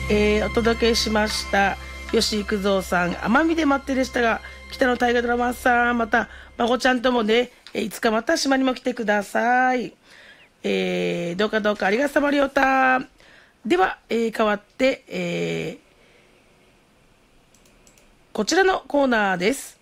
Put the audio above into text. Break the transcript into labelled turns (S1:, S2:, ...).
S1: お届けしました。吉幾三さん、奄美で待ってでしたが、北の大河ドラマさん、また、まこちゃんともね、いつかまた島にも来てください。どうかどうかありがとうさまりょうた。では、変わって、こちらのコーナーです。